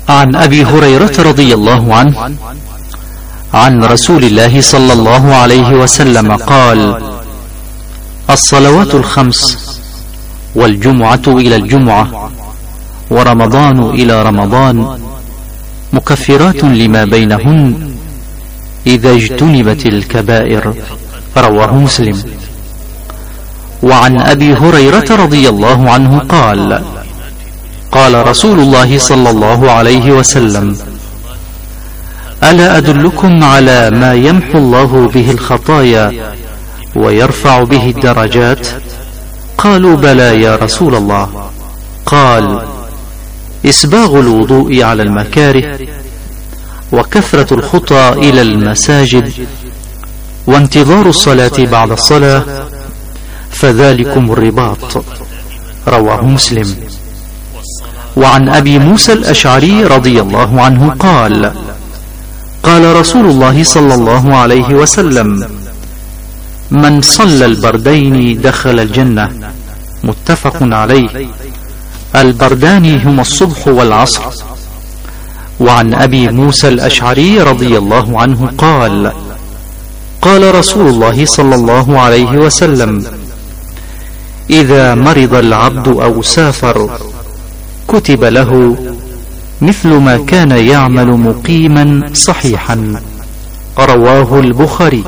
عن أبي هريرة رضي الله عنه عن رسول الله صلى الله عليه وسلم قال: الصلوات الخمس والجمعة إلى الجمعة ورمضان إلى رمضان مكفرات لما بينهن إذا اجتنبت الكبائر. رواه مسلم. وعن أبي هريرة رضي الله عنه قال: قال رسول الله صلى الله عليه وسلم: ألا أدلكم على ما يمحو الله به الخطايا ويرفع به الدرجات؟ قالوا: بلى يا رسول الله. قال: إسباغ الوضوء على المكاره، وكثرة الخطى إلى المساجد، وانتظار الصلاة بعد الصلاة، فذلكم الرباط. رواه مسلم. وعن أبي موسى الأشعري رضي الله عنه قال: قال رسول الله صلى الله عليه وسلم: من صلى البردين دخل الجنة. متفق عليه. البردان هما الصبح والعصر. وعن أبي موسى الأشعري رضي الله عنه قال: قال رسول الله صلى الله عليه وسلم: إذا مرض العبد أو سافر كتب له مثل ما كان يعمل مقيما صحيحا. رواه البخاري.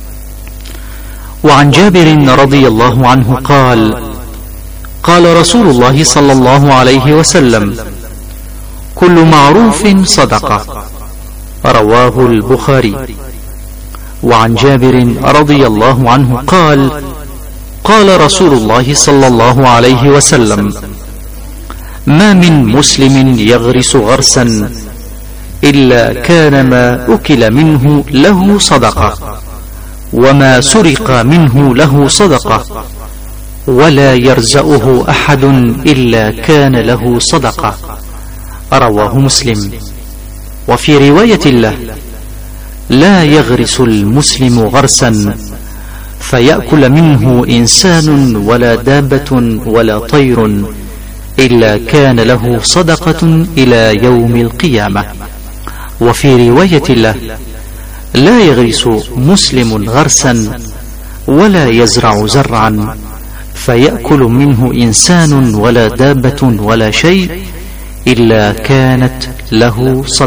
وعن جابر رضي الله عنه قال: قال رسول الله صلى الله عليه وسلم: كل معروف صدقة. رواه البخاري. وعن جابر رضي الله عنه قال: قال رسول الله صلى الله عليه وسلم: ما من مسلم يغرس غرسا إلا كان ما أكل منه له صدقة، وما سرق منه له صدقة، ولا يرزقه أحد إلا كان له صدقة. رواه مسلم. وفي رواية له: لا يغرس المسلم غرسا فيأكل منه إنسان ولا دابة ولا طير إلا كان له صدقة إلى يوم القيامة. وفي رواية له: لا يغرس مسلم غرسا ولا يزرع زرعا فيأكل منه إنسان ولا دابة ولا شيء إلا كانت له صدقة.